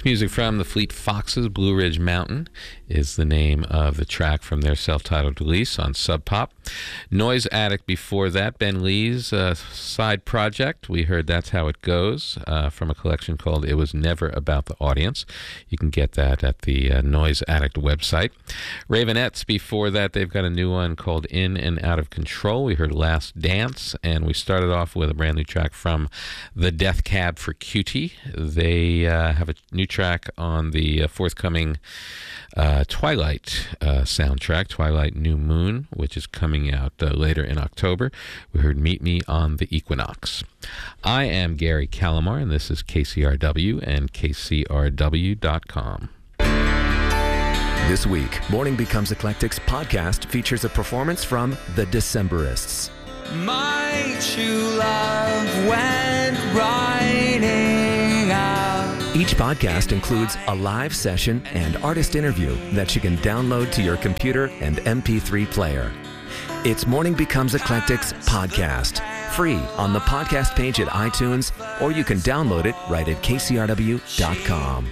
Music from the Fleet Foxes. Blue Ridge Mountain is the name of the track from their self-titled release on Sub Pop. Noise Addict before that, Ben Lee's side project. We heard That's How It Goes from a collection called It Was Never About the Audience. You can get that at the Noise Addict website. Ravenettes before that, they've got a new one called In and Out of Control. We heard Last Dance, and we started off with a brand new track from the Death Cab for Cutie. They have a new track on the forthcoming Twilight soundtrack, Twilight New Moon, which is coming out later in October. We heard Meet Me on the Equinox. I am Gary Calamar, and this is KCRW and KCRW.com. This week, Morning Becomes Eclectic's podcast features a performance from the Decemberists. My true love went riding out. Each podcast includes a live session and artist interview that you can download to your computer and MP3 player. It's Morning Becomes Eclectic's podcast, free on the podcast page at iTunes, or you can download it right at kcrw.com.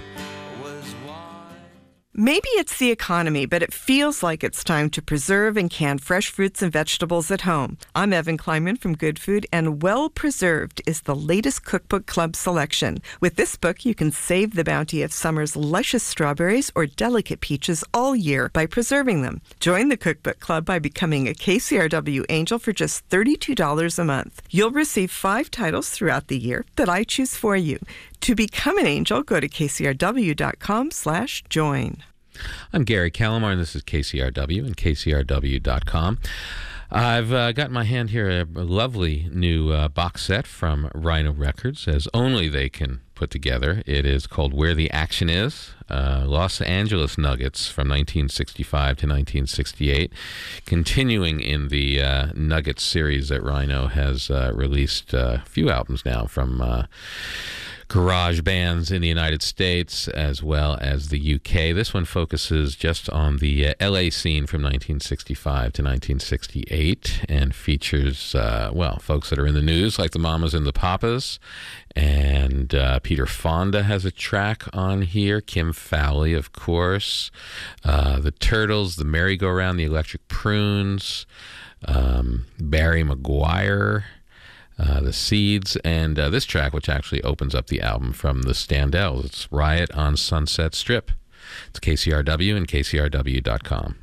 Maybe it's the economy, but it feels like it's time to preserve and can fresh fruits and vegetables at home. I'm Evan Kleinman from Good Food, and Well Preserved is the latest Cookbook Club selection. With this book, you can save the bounty of summer's luscious strawberries or delicate peaches all year by preserving them. Join the Cookbook Club by becoming a KCRW Angel for just $32 a month. You'll receive 5 titles throughout the year that I choose for you. To become an angel, go to kcrw.com/join. I'm Gary Calamar, and this is KCRW and KCRW.com. I've got in my hand here a lovely new box set from Rhino Records, as only they can put together. It is called Where the Action Is, Los Angeles Nuggets from 1965 to 1968, continuing in the Nuggets series that Rhino has released a few albums now from garage bands in the United States as well as the UK. This one focuses just on the LA scene from 1965 to 1968 and features, folks that are in the news like the Mamas and the Papas. And Peter Fonda has a track on here. Kim Fowley, of course. The Turtles, the Merry-Go-Round, the Electric Prunes, Barry McGuire, the Seeds, and this track, which actually opens up the album from the Standells. It's Riot on Sunset Strip. It's KCRW and KCRW.com.